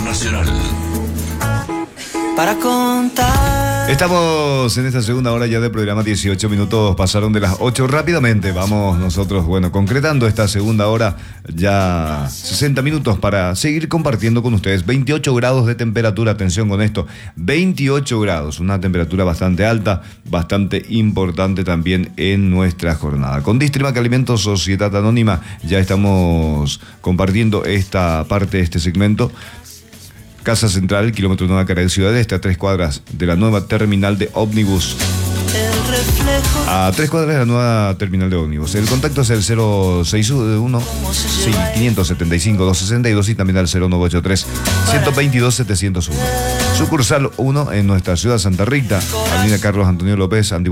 Nacional. Para contar. Estamos en esta segunda hora ya del programa, 18 minutos pasaron de las 8 rápidamente. Vamos nosotros, concretando esta segunda hora, ya 60 minutos para seguir compartiendo con ustedes. 28 grados de temperatura, atención con esto, 28 grados, una temperatura bastante alta, bastante importante también en nuestra jornada. Con Distrimac Alimentos Sociedad Anónima ya estamos compartiendo esta parte de este segmento. Casa Central, kilómetro Nueva Carrera Ciudad Este, a 3 cuadras de la nueva terminal de ómnibus. A 3 cuadras de la nueva terminal de ómnibus. El contacto es el 061-575-262 y también al 0983-122-701. Sucursal 1 en nuestra ciudad Santa Rita, Avenida Carlos Antonio López, Antiguo